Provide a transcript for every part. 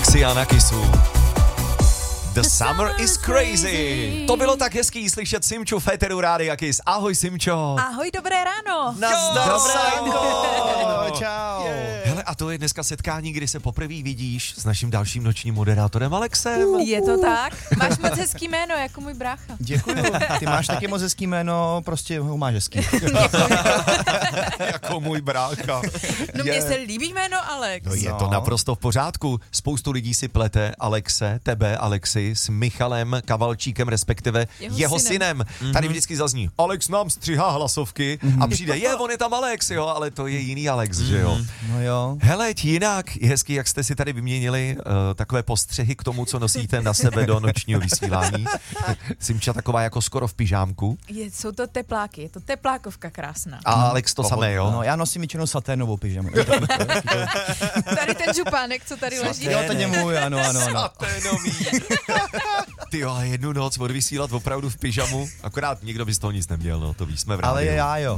Alexia na Kissu. The summer is crazy. To bylo tak hezký slyšet Simču v éteru Rádia Kiss. Ahoj Simčo. Ahoj, dobré ráno. Nazdar, Sajko. Čau. Hele, a to je dneska setkání, kdy se poprvé vidíš s naším dalším nočním moderátorem Alexem. Je to tak? Máš moc hezký jméno, jako můj brácha. Děkuju. Ty máš taky moc hezký jméno, prostě ho máš hezký. Jako můj brácha. No mně se líbí jméno Alex. No je to naprosto v pořádku. Spoustu lidí si plete Alexe, tebe, Alexi, s Michalem Kavalčíkem, respektive jeho synem. Tady vždycky zazní, Alex nám střihá hlasovky a přijde, on je tam Alex, jo, ale to je jiný Alex, že jo. No jo. Hele, jinak je hezký, jak jste si tady vyměnili takové postřehy k tomu, co nosíte na sebe do nočního vysílání. Simča taková jako skoro v pyžámku. Jsou to tepláky, je to teplákovka krásná. A Alex to samé, jo? No, já nosím většinou saténovou pyžamu. Tady ten župánek, co tady leží. Jo, to je můj, ano. Saténový. Ty ale jednu noc odvysílat opravdu v pyžamu, akorát nikdo by z toho nic neměl, no, to víš, jsme v rádiu. Ale já jo.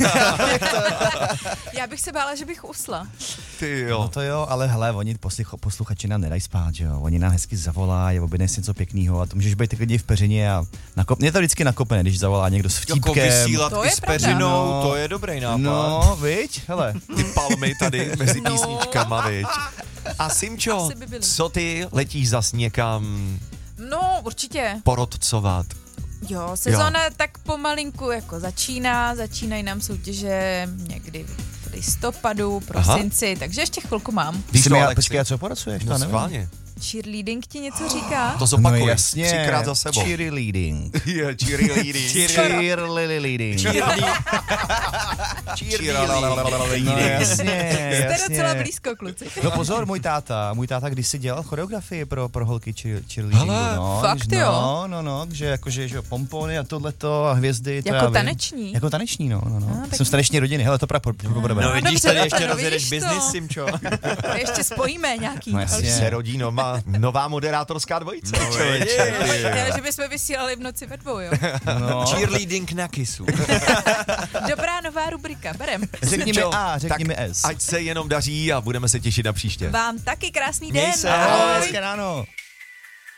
Já bych se bála, že bych usla. Ty jo. No to jo, ale hele, oni posluchači nám nedají spát, že jo. Oni nám hezky zavolají, objednej si něco pěkného a to můžeš být klidně v peřině a mě to vždycky nakopne, když zavolá někdo s vtípkem. Jako vysílat To i je s pravda. peřinou, No. to je dobrý nápad. No, viď, hele. Ty palmy tady mezi písničkama, viď. A Simčo, Asi by byly. co ty letíš zas někam No, určitě. porodcovat? Jo, sezóna tak pomalinku jako začínají nám soutěže někdy v listopadu, prosinci, takže ještě chvilku mám. Víš to, Alexi? Počkej, a co poracuješ? No schválně. Cheerleading ti něco říká? To zopakuj, No jasně. 3krát za sebou. Cheerleading. Je, cheerleading. Cheerleading. No jasně, Jste docela jasně. blízko, kluci. No pozor, můj táta kdysi dělal choreografii pro holky cheerleadingu. Hele, No, fakt jo? No, že jakože že pompony a tohleto a hvězdy. To Jako já vím. taneční? Jako taneční, no. tak- Jsem z taneční rodiny, hele, to pobereme. No vidíš, dobře, tady dobře, ještě no rozjedeš vidíš to. biznis, Simčo. Ještě spojíme nějaký. No jasně. Se rodí nová moderátorská dvojice. No, člověče. Ale že bychom vysílali v noci ve dvou, jo? No. Cheerleading na Kissu. Dobrá nová rubrika, berem. Řekni mi Simčo, A, řekni mi tak S. Ať se jenom daří a budeme se těšit na příště. Vám taky krásný Měj den. se. Ahoj, Ahoj. hezké ráno.